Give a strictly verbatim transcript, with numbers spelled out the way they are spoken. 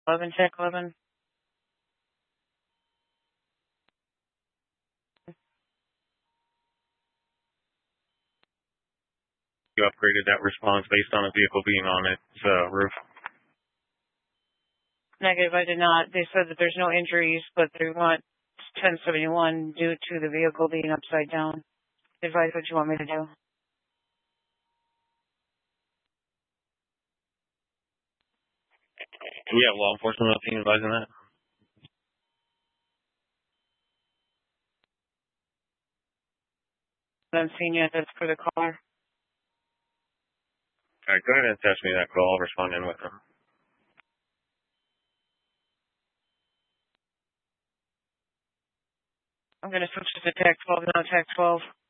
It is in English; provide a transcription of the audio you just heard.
eleven, check eleven. You upgraded that response based on a vehicle being on its uh, roof. Negative, I did not. They said that there's no injuries, but they want ten seventy-one due to the vehicle being upside down. Advise what you want me to do. Do we have law enforcement on the team advising that? I haven't seen yet. That's for the caller. All right, go ahead and attach me that call. I'll respond in with them. I'm going to switch to tag twelve, now tag twelve.